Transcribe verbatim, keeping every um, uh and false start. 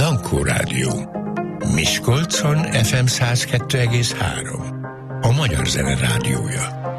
Blanco Rádió. Miskolcon ef em száz kettő egész három. A Magyar Zene Rádiója.